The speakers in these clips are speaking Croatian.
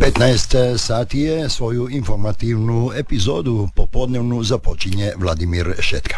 15 sati je, svoju informativnu epizodu popodnevnu započinje Vladimir Šetka.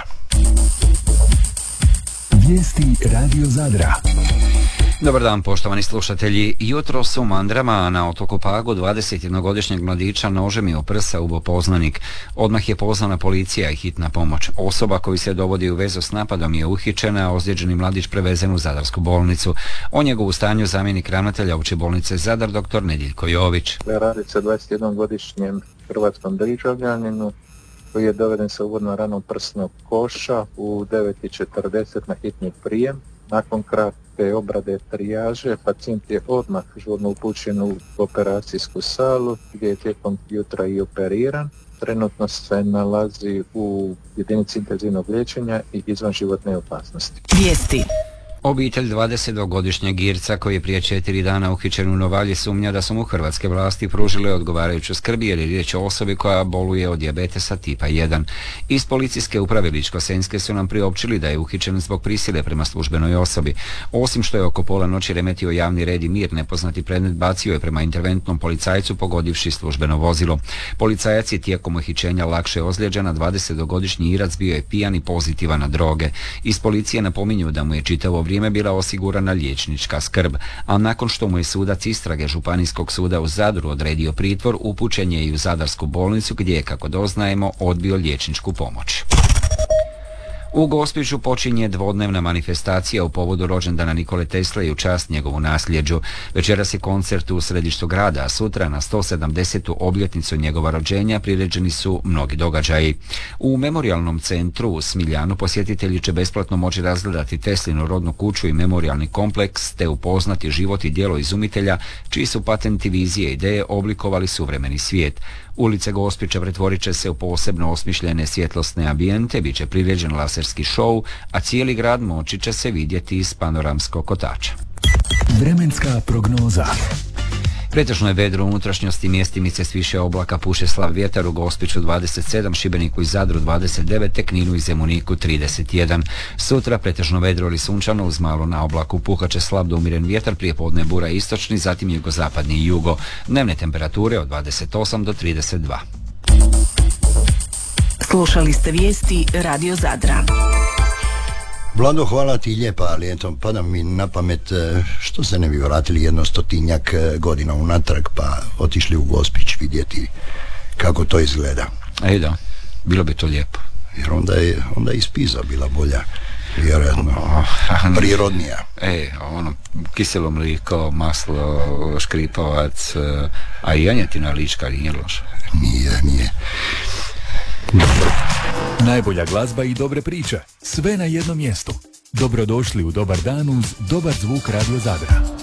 Vijesti Radio Zadra. Dobar dan, poštovani slušatelji. Jutros u Mandrama na otoku Pagu 21-godišnjeg mladića nožem je u prsa ubo poznanik. Odmah je pozvana policija i hitna pomoć. Osoba koju se dovodi u vezu s napadom je uhićena, a ozlijeđeni mladić prevezen u Zadarsku bolnicu. O njegovu stanju zamjenik ravnatelja Opće bolnice Zadar, dr. Nediljko Jović. Radi se 21-godišnjem hrvatskom državljaninu koji je doveden sa uvodno ranom prsnog koša u 9:40 na hitni prijem. Nakon kratke obrade trijaže, pacijent je odmah žurno upućen u operacijsku salu gdje je tijekom jutra i operiran. Trenutno se nalazi u jedinici intenzivnog liječenja i izvan životne opasnosti. Vijesti. Obitelj 22-godišnjeg Irca koji je prije 4 dana uhićen u Novalji sumnja da su mu hrvatske vlasti pružile odgovarajuću skrb jer je riječ o osobi koja boluje od dijabetesa tipa 1. Iz policijske uprave Ličko-senjske su nam priopćili da je uhićen zbog prisile prema službenoj osobi. Osim što je oko pola noći remetio javni red i mir, nepoznati predmet bacio je prema interventnom policajcu pogodivši službeno vozilo. Policajac je tijekom uhićenja lakše ozlijeđen, a 22-godišnji Irac bio je pijan i pozitivan na droge. Iz policije napominju da mu je čitavo vrijeme bila osigurana liječnička skrb, a nakon što mu je sudac istrage Županijskog suda u Zadru odredio pritvor, upućen je i u Zadarsku bolnicu gdje je, kako doznajemo, odbio liječničku pomoć. U Gospiću počinje dvodnevna manifestacija u povodu rođendana Nikole Tesle i u čast njegovu nasljeđu. Večeras je koncert u središtu grada, a sutra na 170. obljetnicu njegova rođenja priređeni su mnogi događaji. U memorijalnom centru u Smiljanu posjetitelji će besplatno moći razgledati Teslinu rodnu kuću i memorijalni kompleks te upoznati život i djelo izumitelja čiji su patenti, vizije i ideje oblikovali suvremeni svijet. Ulice Gospića pretvorit će se u posebno osmišljene svjetlosne ambijente, bit će priređen laserski šou, a cijeli grad moći će se vidjeti iz panoramskog kotača. Vremenska prognoza. Pretežno je vedro u unutrašnjosti, mjestimice s više oblaka, puše slab vjetar, u Gospiću 27, Šibeniku i Zadru 29, te Kninu i Zemuniku 31. Sutra pretežno vedro ili sunčano uz malo na oblaku, puhat će slab do umiren vjetar, prije podne bura istočni, zatim jugozapadni i jugo. Dnevne temperature od 28 do 32. Slušali ste vijesti Radio Zadra. Vlado, hvala ti lijepa, ali eto, pada mi na pamet što se ne bi vratili 100 godina unatrag pa otišli u Gospić vidjeti kako to izgleda. Ej da, bilo bi to lijepo. Jer onda je i Spiza bila bolja, vjerojatno prirodnija. Kiselo mliko, maslo, škripovac, a i janjetina lička nije loša. Nije. Najbolja glazba i dobre priče, sve na jednom mjestu. Dobrodošli u Dobar dan uz dobar zvuk Radio Zadra.